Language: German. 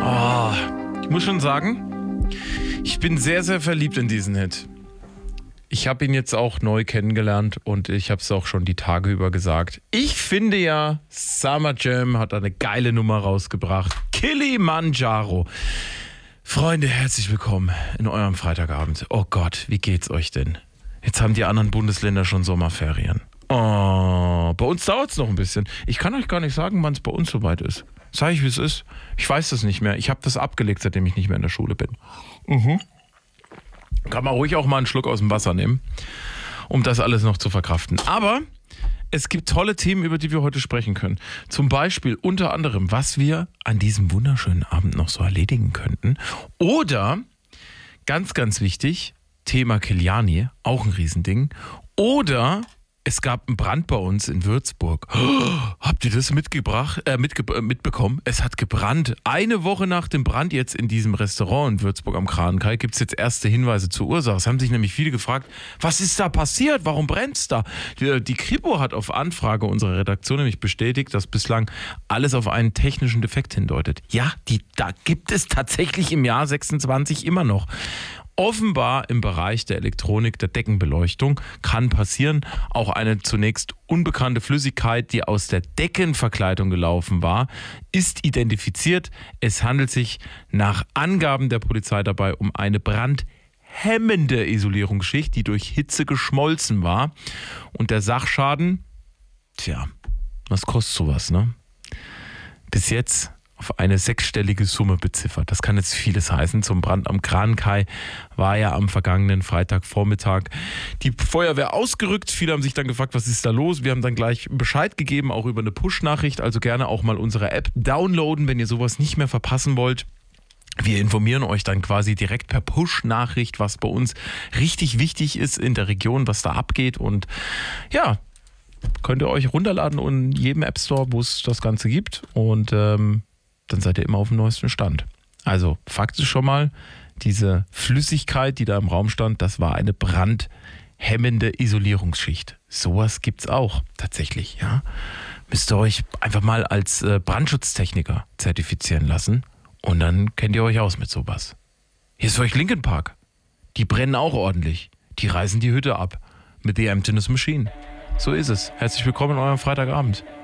Oh, ich muss schon sagen, ich bin sehr, sehr verliebt in diesen Hit. Ich habe ihn jetzt auch neu kennengelernt und ich habe es auch schon die Tage über gesagt. Ich finde ja, Summer Jam hat eine geile Nummer rausgebracht. Kilimanjaro. Freunde, herzlich willkommen in eurem Freitagabend. Oh Gott, wie geht's euch denn? Jetzt haben die anderen Bundesländer schon Sommerferien. Oh, bei uns dauert es noch ein bisschen. Ich kann euch gar nicht sagen, wann es bei uns soweit ist. Sag ich, wie es ist. Ich weiß das nicht mehr. Ich habe das abgelegt, seitdem ich nicht mehr in der Schule bin. Kann man ruhig auch mal einen Schluck aus dem Wasser nehmen, um das alles noch zu verkraften. Aber es gibt tolle Themen, über die wir heute sprechen können. Zum Beispiel unter anderem, was wir an diesem wunderschönen Abend noch so erledigen könnten. Oder, ganz, ganz wichtig, Thema Kiliani, auch ein Riesending. Oder es gab einen Brand bei uns in Würzburg. Oh, habt ihr das mitbekommen? Es hat gebrannt. Eine Woche nach dem Brand jetzt in diesem Restaurant in Würzburg am Kranenkai gibt es jetzt erste Hinweise zur Ursache. Es haben sich nämlich viele gefragt, was ist da passiert? Warum brennt es da? Die Kripo hat auf Anfrage unserer Redaktion nämlich bestätigt, dass bislang alles auf einen technischen Defekt hindeutet. Ja, da gibt es tatsächlich im Jahr 26 immer noch. Offenbar im Bereich der Elektronik, der Deckenbeleuchtung kann passieren. Auch eine zunächst unbekannte Flüssigkeit, die aus der Deckenverkleidung gelaufen war, ist identifiziert. Es handelt sich nach Angaben der Polizei dabei um eine brandhemmende Isolierungsschicht, die durch Hitze geschmolzen war. Und der Sachschaden, was kostet sowas, ne? Bis jetzt auf eine 6-stellige Summe beziffert. Das kann jetzt vieles heißen. Zum Brand am Kranenkai war ja am vergangenen Freitagvormittag die Feuerwehr ausgerückt. Viele haben sich dann gefragt, was ist da los? Wir haben dann gleich Bescheid gegeben, auch über eine Push-Nachricht. Also gerne auch mal unsere App downloaden, wenn ihr sowas nicht mehr verpassen wollt. Wir informieren euch dann quasi direkt per Push-Nachricht, was bei uns richtig wichtig ist in der Region, was da abgeht. Und ja, könnt ihr euch runterladen in jedem App Store, wo es das Ganze gibt. Und dann seid ihr immer auf dem neuesten Stand. Also Fakt ist schon mal, diese Flüssigkeit, die da im Raum stand, das war eine brandhemmende Isolierungsschicht. Sowas gibt's auch tatsächlich, ja. Müsst ihr euch einfach mal als Brandschutztechniker zertifizieren lassen und dann kennt ihr euch aus mit sowas. Hier ist für euch Linkin Park. Die brennen auch ordentlich. Die reißen die Hütte ab mit The Emptiness Machine. So ist es. Herzlich willkommen in eurem Freitagabend.